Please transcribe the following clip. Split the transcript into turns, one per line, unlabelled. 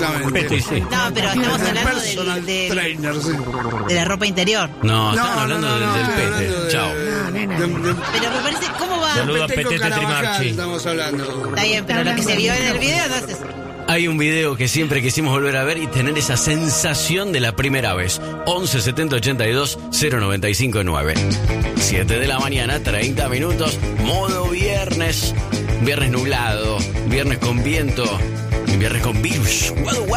Exactamente.
Pete, sí.
No, pero estamos hablando
Personal trainer, sí.
de la ropa interior.
No, están hablando del
estoy
Pete.
hablando de-
Chao.
Pero me parece, ¿cómo va?
Saludos a
Peteco
Petete
Carabajal
Trimarchi.
estamos hablando.
Está bien, pero lo que se vio en el video, entonces.
Hay un video que siempre quisimos volver a ver y tener esa sensación de la primera vez. 11 70 82 095 9. 7 de la mañana, 30 minutos. Modo viernes. Viernes nublado. Viernes con viento. Viernes con virus.